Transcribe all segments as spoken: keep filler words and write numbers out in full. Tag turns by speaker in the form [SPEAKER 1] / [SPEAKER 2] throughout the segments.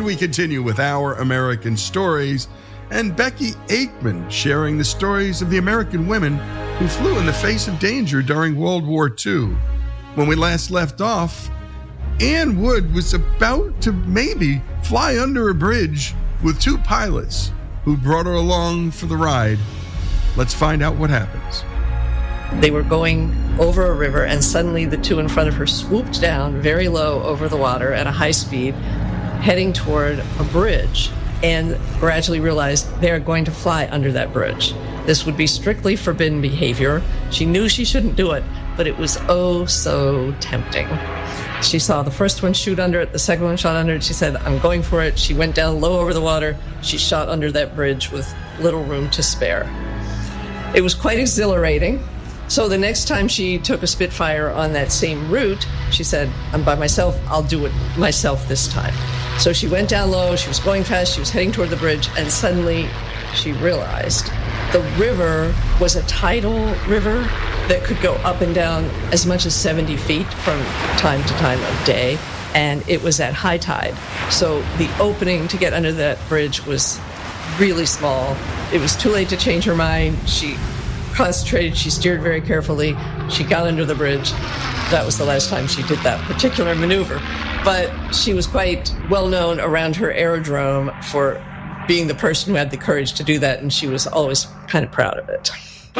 [SPEAKER 1] we continue with Our American Stories, and Becky Aikman sharing the stories of the American women who flew in the face of danger during World War Two. When we last left off, Ann Wood was about to maybe fly under a bridge with two pilots who brought her along for the ride. Let's find out what happens.
[SPEAKER 2] They were going over a river, and suddenly the two in front of her swooped down very low over the water at a high speed, heading toward a bridge, and gradually realized they're going to fly under that bridge. This would be strictly forbidden behavior. She knew she shouldn't do it, but it was oh so tempting. She saw the first one shoot under it, the second one shot under it. She said, I'm going for it. She went down low over the water. She shot under that bridge with little room to spare. It was quite exhilarating. So the next time she took a Spitfire on that same route, she said, I'm by myself, I'll do it myself this time. So she went down low, she was going fast, she was heading toward the bridge, and suddenly she realized the river was a tidal river that could go up and down as much as seventy feet from time to time of day, and it was at high tide. So the opening to get under that bridge was really small. It was too late to change her mind. She concentrated, she steered very carefully, she got under the bridge. That was the last time she did that particular maneuver. But she was quite well known around her aerodrome for being the person who had the courage to do that, and she was always kind of proud of it.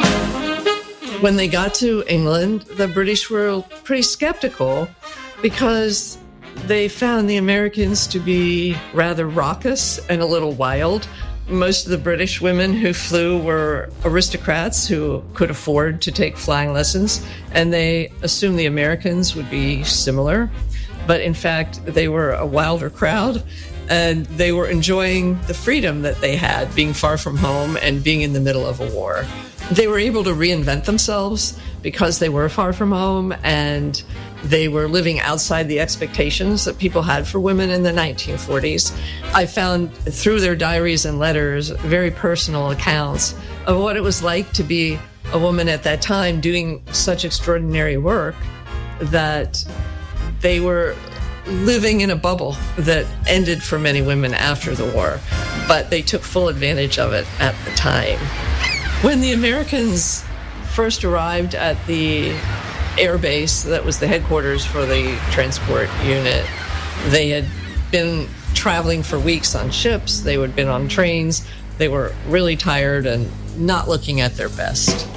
[SPEAKER 2] When they got to England, the British were pretty skeptical because they found the Americans to be rather raucous and a little wild. Most of the British women who flew were aristocrats who could afford to take flying lessons, and they assumed the Americans would be similar. But in fact, they were a wilder crowd, and they were enjoying the freedom that they had, being far from home and being in the middle of a war. They were able to reinvent themselves because they were far from home, and they were living outside the expectations that people had for women in the nineteen forties. I found through their diaries and letters very personal accounts of what it was like to be a woman at that time doing such extraordinary work, that they were living in a bubble that ended for many women after the war, but they took full advantage of it at the time. When the Americans first arrived at the air base that was the headquarters for the transport unit, they had been traveling for weeks on ships, they had been on trains, they were really tired and not looking at their best.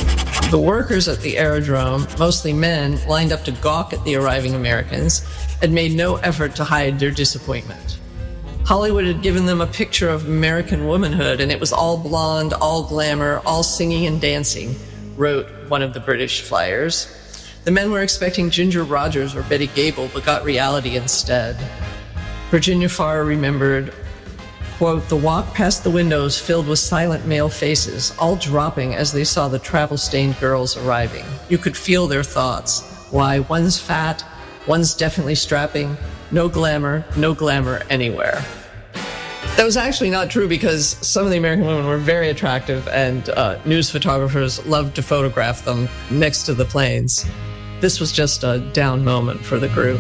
[SPEAKER 2] The workers at the aerodrome, mostly men, lined up to gawk at the arriving Americans and made no effort to hide their disappointment. Hollywood had given them a picture of American womanhood, and it was all blonde, all glamour, all singing and dancing, wrote one of the British flyers. The men were expecting Ginger Rogers or Betty Gable, but got reality instead. Virginia Farr remembered, quote, the walk past the windows filled with silent male faces, all dropping as they saw the travel-stained girls arriving. You could feel their thoughts. Why, one's fat, one's definitely strapping, no glamour, no glamour anywhere. That was actually not true, because some of the American women were very attractive, and uh, news photographers loved to photograph them next to the planes. This was just a down moment for the group.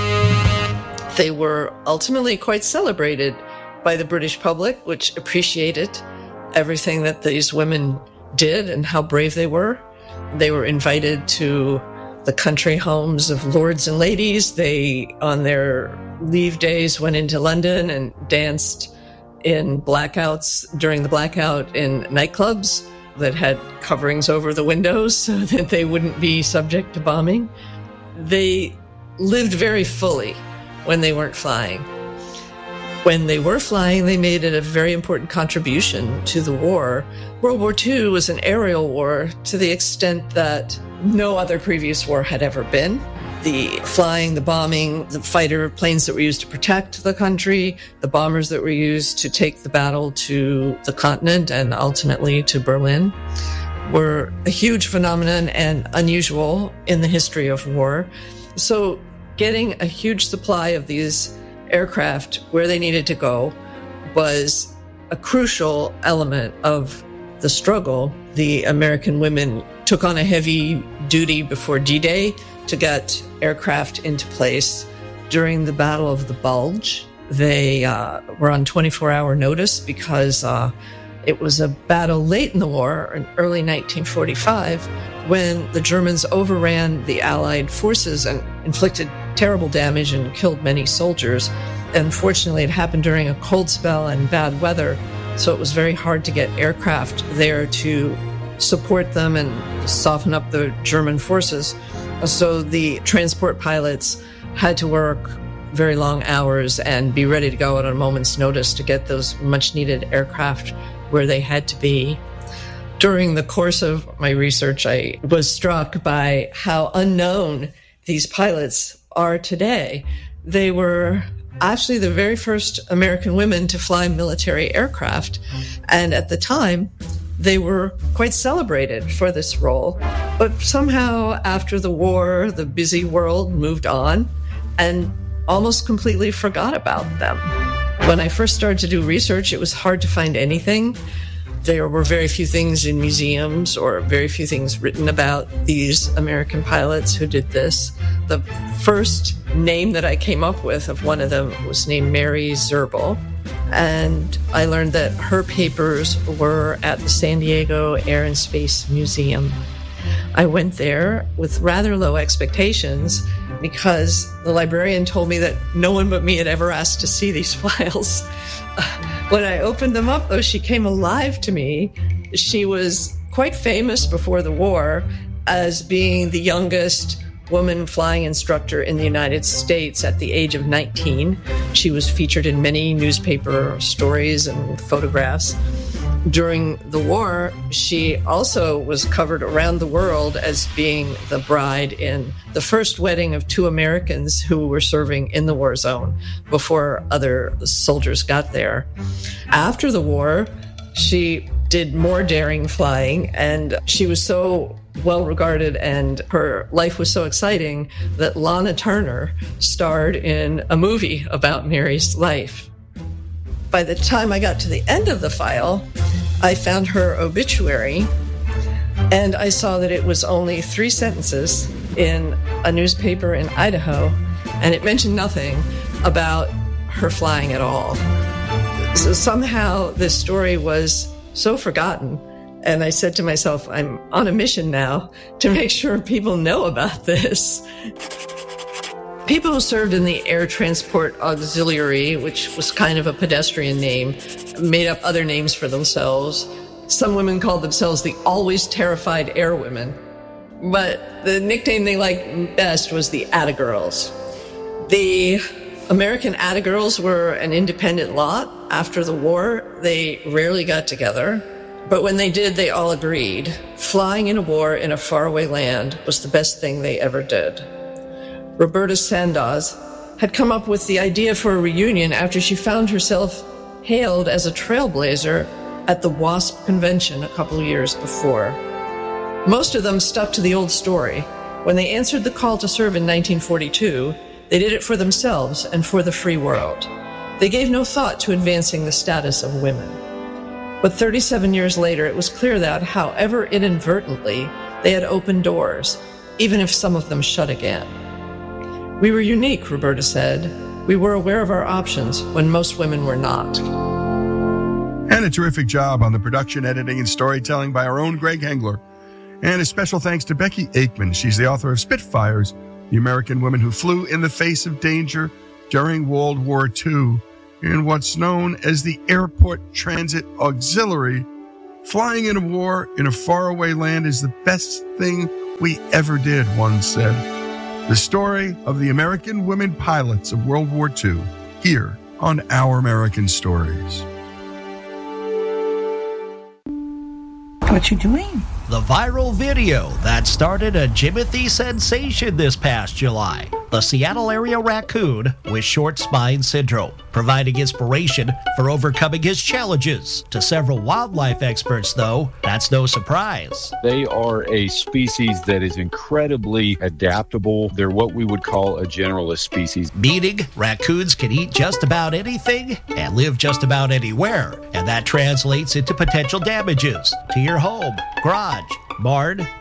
[SPEAKER 2] They were ultimately quite celebrated by the British public, which appreciated everything that these women did and how brave they were. They were invited to the country homes of lords and ladies. They, on their leave days, went into London and danced in blackouts during the blackout in nightclubs that had coverings over the windows so that they wouldn't be subject to bombing. They lived very fully when they weren't flying. When they were flying, they made it a very important contribution to the war. World War Two was an aerial war to the extent that no other previous war had ever been. The flying, the bombing, the fighter planes that were used to protect the country, the bombers that were used to take the battle to the continent and ultimately to Berlin were a huge phenomenon and unusual in the history of war. So getting a huge supply of these aircraft where they needed to go was a crucial element of the struggle. The American women took on a heavy duty before D-Day to get aircraft into place during the Battle of the Bulge. They uh, were on twenty-four hour notice because uh, it was a battle late in the war, in early nineteen forty-five, when the Germans overran the Allied forces and inflicted terrible damage and killed many soldiers. Unfortunately, it happened during a cold spell and bad weather, so it was very hard to get aircraft there to support them and soften up the German forces. So the transport pilots had to work very long hours and be ready to go at a moment's notice to get those much-needed aircraft where they had to be. During the course of my research, I was struck by how unknown these pilots are today. They were actually the very first American women to fly military aircraft, and at the time, they were quite celebrated for this role. But somehow, after the war, the busy world moved on and almost completely forgot about them. When I first started to do research, it was hard to find anything. There were very few things in museums or very few things written about these American pilots who did this. The first name that I came up with of one of them was named Mary Zerbel. And I learned that her papers were at the San Diego Air and Space Museum. I went there with rather low expectations because the librarian told me that no one but me had ever asked to see these files. When I opened them up, though, she came alive to me. She was quite famous before the war as being the youngest woman flying instructor in the United States at the age of nineteen. She was featured in many newspaper stories and photographs. During the war, she also was covered around the world as being the bride in the first wedding of two Americans who were serving in the war zone before other soldiers got there. After the war, she did more daring flying, and she was so well regarded and her life was so exciting that Lana Turner starred in a movie about Mary's life. By the time I got to the end of the file, I found her obituary, and I saw that it was only three sentences in a newspaper in Idaho, and it mentioned nothing about her flying at all. So somehow this story was so forgotten, and I said to myself, I'm on a mission now to make sure people know about this. People who served in the Air Transport Auxiliary, which was kind of a pedestrian name, made up other names for themselves. Some women called themselves the Always Terrified Air Women. But the nickname they liked best was the Atta Girls. The American Atta Girls were an independent lot. After the war, they rarely got together. But when they did, they all agreed. Flying in a war in a faraway land was the best thing they ever did. Roberta Sandoz had come up with the idea for a reunion after she found herself hailed as a trailblazer at the WASP convention a couple of years before. Most of them stuck to the old story. When they answered the call to serve in nineteen forty-two, they did it for themselves and for the free world. They gave no thought to advancing the status of women. But thirty-seven years later, it was clear that, however inadvertently, they had opened doors, even if some of them shut again. We were unique, Roberta said. We were aware of our options when most women were not.
[SPEAKER 1] And a terrific job on the production, editing, and storytelling by our own Greg Hengler. And a special thanks to Becky Aikman. She's the author of Spitfires, the American women who flew in the face of danger during World War Two in what's known as the Airport Transit Auxiliary. Flying in a war in a faraway land is the best thing we ever did, one said. The story of the American women pilots of World War Two, here on Our American Stories.
[SPEAKER 3] What you doing?
[SPEAKER 4] The viral video that started a Jimothy sensation this past July. The Seattle area raccoon with short spine syndrome, providing inspiration for overcoming his challenges. To several wildlife experts, though, that's no surprise.
[SPEAKER 5] They are a species that is incredibly adaptable. They're what we would call a generalist species.
[SPEAKER 4] Meaning, raccoons can eat just about anything and live just about anywhere. And that translates into potential damages to your home, garage, barn,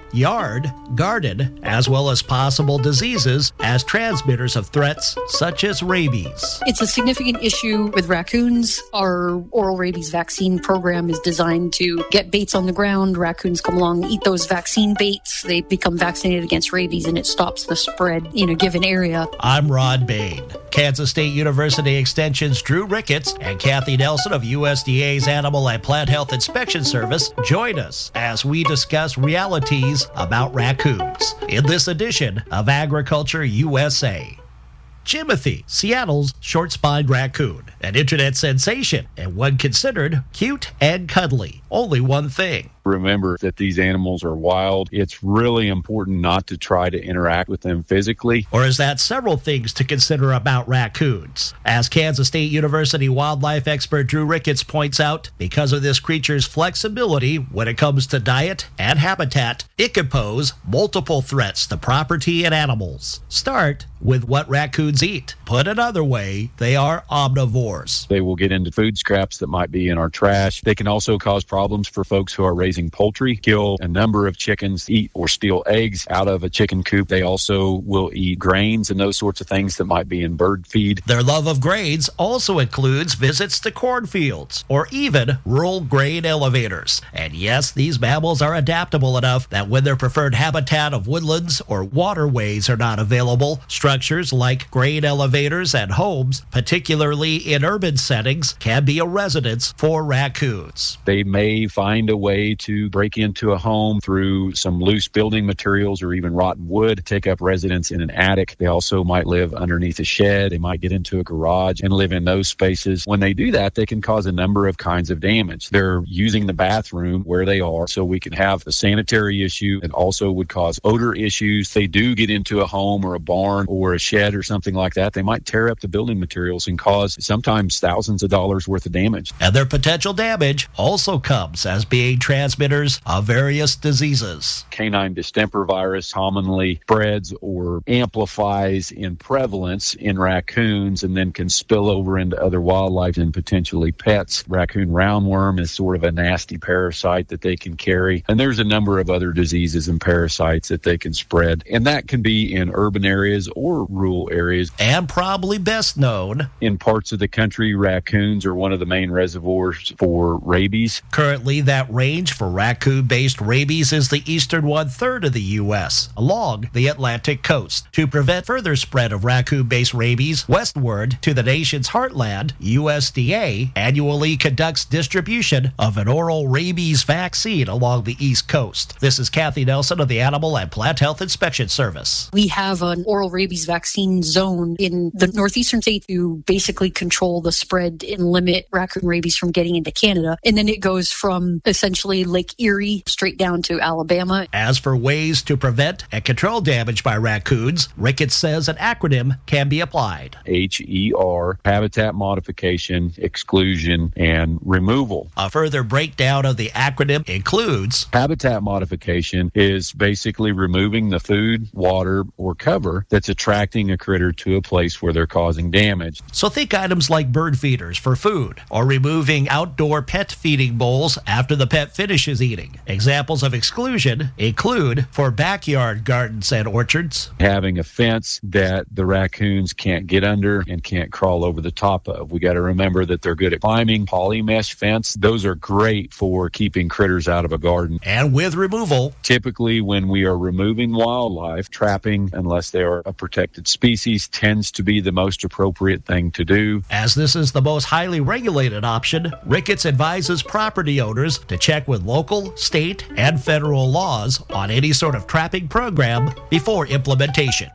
[SPEAKER 4] yard, garden, as well as possible diseases as transmitters of threats such as rabies.
[SPEAKER 6] It's a significant issue with raccoons. Our oral rabies vaccine program is designed to get baits on the ground. Raccoons come along, eat those vaccine baits. They become vaccinated against rabies, and it stops the spread in a given area.
[SPEAKER 4] I'm Rod Bain. Kansas State University Extension's Drew Ricketts and Kathy Nelson of U S D A's Animal and Plant Health Inspection Service join us as we discuss realities about raccoons in this edition of Agriculture U S A. Jimothy, Seattle's short-spined raccoon, an internet sensation and one considered cute and cuddly. Only one thing.
[SPEAKER 5] Remember that these animals are wild. It's really important not to try to interact with them physically.
[SPEAKER 4] Or is that several things to consider about raccoons? As Kansas State University wildlife expert Drew Ricketts points out, because of this creature's flexibility when it comes to diet and habitat, it can pose multiple threats to property and animals. Start with what raccoons eat. Put another way, they are omnivores.
[SPEAKER 5] They will get into food scraps that might be in our trash. They can also cause problems for folks who are raising poultry, kill a number of chickens, eat or steal eggs out of a chicken coop. They also will eat grains and those sorts of things that might be in bird feed.
[SPEAKER 4] Their love of grains also includes visits to cornfields or even rural grain elevators. And yes, these mammals are adaptable enough that when their preferred habitat of woodlands or waterways are not available, structures like grain elevators and homes, particularly in urban settings, can be a residence for raccoons.
[SPEAKER 5] They may find a way to break into a home through some loose building materials or even rotten wood, take up residence in an attic. They also might live underneath a shed. They might get into a garage and live in those spaces. When they do that, they can cause a number of kinds of damage. They're using the bathroom where they are, so we can have a sanitary issue and also would cause odor issues. They do get into a home or a barn or a shed or something like that. They might tear up the building materials and cause sometimes thousands of dollars worth of damage.
[SPEAKER 4] And their potential damage also comes as being transmitters of various diseases.
[SPEAKER 5] Canine distemper virus commonly spreads or amplifies in prevalence in raccoons and then can spill over into other wildlife and potentially pets. Raccoon roundworm is sort of a nasty parasite that they can carry. And there's a number of other diseases and parasites that they can spread. And that can be in urban areas or rural areas.
[SPEAKER 4] And probably best known
[SPEAKER 5] in parts of the country, raccoons are one of the main reservoirs for rabies.
[SPEAKER 4] Currently, that range for raccoon-based rabies is the eastern one-third of the U S, along the Atlantic coast. To prevent further spread of raccoon-based rabies westward to the nation's heartland, U S D A annually conducts distribution of an oral rabies vaccine along the East Coast. This is Kathy Nelson of the Animal and Plant Health Inspection Service.
[SPEAKER 6] We have an oral rabies vaccine zone in the northeastern states to basically control the spread and limit raccoon rabies from getting into Canada. And then it goes from essentially Lake Erie straight down to Alabama.
[SPEAKER 4] As for ways to prevent and control damage by raccoons, Ricketts says an acronym can be applied.
[SPEAKER 5] H E R, habitat modification, exclusion, and removal.
[SPEAKER 4] A further breakdown of the acronym includes
[SPEAKER 5] habitat modification is basically removing the food, water, or cover that's attracting a critter to a place where they're causing damage.
[SPEAKER 4] So think items like bird feeders for food or removing outdoor pet feeding bowls after the pet finishes eating. Examples of exclusion include for backyard gardens and orchards.
[SPEAKER 5] Having a fence that the raccoons can't get under and can't crawl over the top of. We got to remember that they're good at climbing. Poly mesh fence, those are great for keeping critters out of a garden.
[SPEAKER 4] And with removal.
[SPEAKER 5] Typically when we are removing wildlife, trapping, unless they are a protected species, tends to be the most appropriate thing to do.
[SPEAKER 4] As this is the most highly regulated option, Ricketts advises property owners to check with local, state, and federal laws on any sort of trapping program before implementation.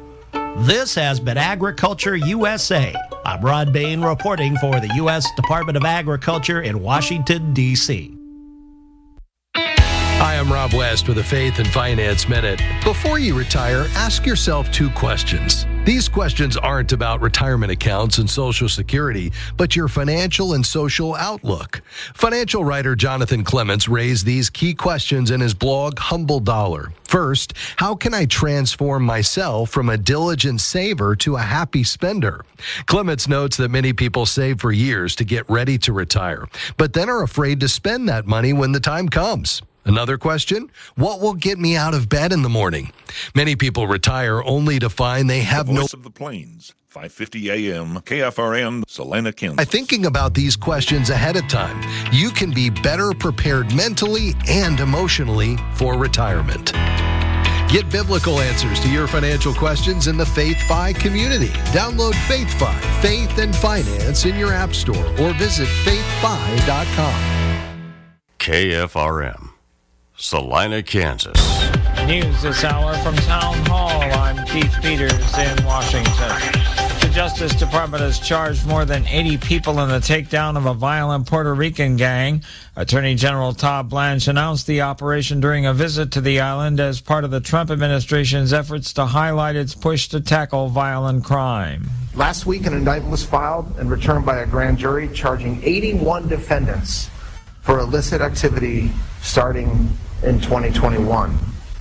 [SPEAKER 4] This has been Agriculture U S A. I'm Rod Bain reporting for the U S Department of Agriculture in Washington, D C
[SPEAKER 7] Hi, I'm Rob West with a Faith and Finance Minute. Before you retire, ask yourself two questions. These questions aren't about retirement accounts and Social Security, but your financial and social outlook. Financial writer Jonathan Clements raised these key questions in his blog, Humble Dollar. First, how can I transform myself from a diligent saver to a happy spender? Clements notes that many people save for years to get ready to retire, but then are afraid to spend that money when the time comes. Another question, what will get me out of bed in the morning? Many people retire only to find they have
[SPEAKER 8] the
[SPEAKER 7] no...
[SPEAKER 8] Voice of the Plains, five fifty A M, K F R M, Salina, Kansas.
[SPEAKER 7] By thinking about these questions ahead of time, you can be better prepared mentally and emotionally for retirement. Get biblical answers to your financial questions in the FaithFi community. Download FaithFi, Faith and Finance in your app store or visit faith fi dot com.
[SPEAKER 9] K F R M, Salina, Kansas.
[SPEAKER 10] News this hour from Town Hall. I'm Keith Peters in Washington. The Justice Department has charged more than eighty people in the takedown of a violent Puerto Rican gang. Attorney General Todd Blanche announced the operation during a visit to the island as part of the Trump administration's efforts to highlight its push to tackle violent crime.
[SPEAKER 11] Last week, an indictment was filed and returned by a grand jury charging eighty-one defendants for illicit activity starting in twenty twenty-one.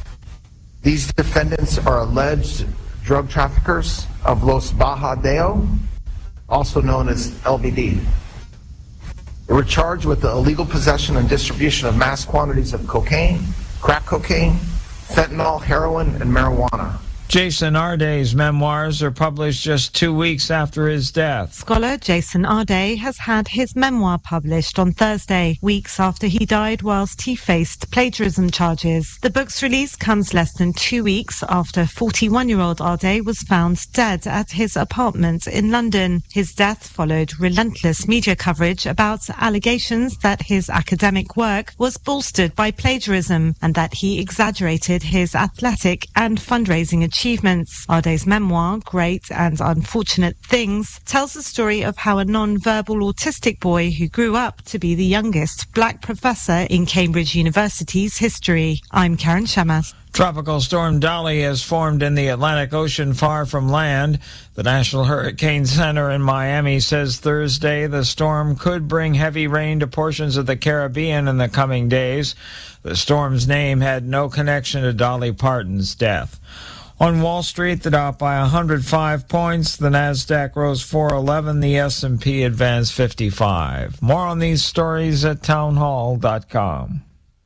[SPEAKER 11] These defendants are alleged drug traffickers of Los Bajadeo, also known as L B D. They were charged with the illegal possession and distribution of mass quantities of cocaine, crack cocaine, fentanyl, heroin, and marijuana.
[SPEAKER 10] Jason Arday's memoirs are published just two weeks after his death.
[SPEAKER 12] Scholar Jason Arday has had his memoir published on Thursday, weeks after he died whilst he faced plagiarism charges. The book's release comes less than two weeks after forty-one-year-old Arday was found dead at his apartment in London. His death followed relentless media coverage about allegations that his academic work was bolstered by plagiarism and that he exaggerated his athletic and fundraising achievements. Achievements. Arday's memoir, Great and Unfortunate Things, tells the story of how a non-verbal autistic boy who grew up to be the youngest black professor in Cambridge University's history. I'm Karen Shamas.
[SPEAKER 10] Tropical storm Dolly has formed in the Atlantic Ocean far from land. The National Hurricane Center in Miami says Thursday the storm could bring heavy rain to portions of the Caribbean in the coming days. The storm's name had no connection to Dolly Parton's death. On Wall Street, the Dow by one hundred five points, the Nasdaq rose four eleven, the S and P advanced fifty-five. More on these stories at townhall dot com.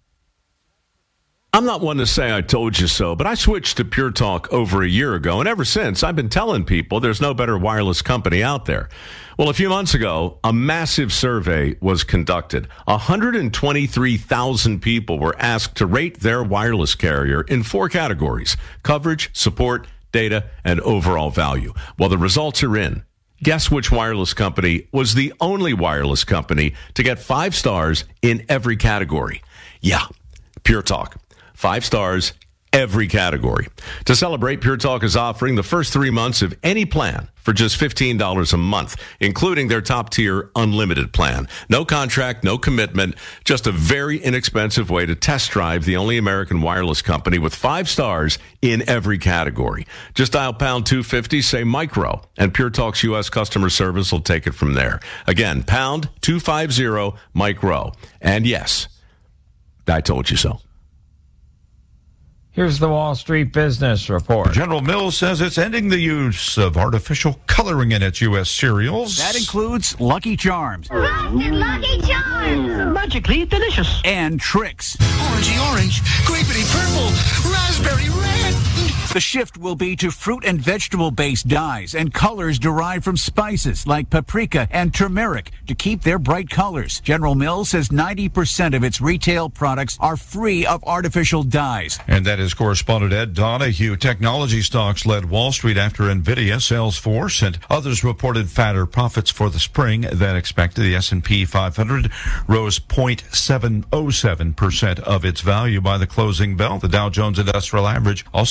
[SPEAKER 13] I'm not one to say I told you so, but I switched to Pure Talk over a year ago, and ever since, I've been telling people there's no better wireless company out there. Well, a few months ago, a massive survey was conducted. one hundred twenty-three thousand people were asked to rate their wireless carrier in four categories: coverage, support, data, and overall value. Well, the results are in. Guess which wireless company was the only wireless company to get five stars in every category? Yeah, Pure Talk. Five stars, every category. To celebrate, Pure Talk is offering the first three months of any plan for just fifteen dollars a month, including their top-tier unlimited plan. No contract, no commitment, just a very inexpensive way to test drive the only American wireless company with five stars in every category. Just dial pound two fifty, say micro, and Pure Talk's U S customer service will take it from there. Again, pound two fifty, micro. And yes, I told you so.
[SPEAKER 10] Here's the Wall Street Business Report.
[SPEAKER 14] General Mills says it's ending the use of artificial coloring in its U S cereals.
[SPEAKER 15] That includes Lucky Charms.
[SPEAKER 16] Frosted Lucky Charms!
[SPEAKER 15] Magically delicious. And Trix.
[SPEAKER 16] Orangey orange, grapey purple, raspberry red.
[SPEAKER 15] The shift will be to fruit and vegetable-based dyes and colors derived from spices like paprika and turmeric to keep their bright colors. General Mills says ninety percent of its retail products are free of artificial dyes.
[SPEAKER 14] And that is correspondent Ed Donahue. Technology stocks led Wall Street after NVIDIA, Salesforce, and others reported fatter profits for the spring than expected. The S and P five hundred rose zero point seven oh seven percent of its value by the closing bell. The Dow Jones Industrial Average also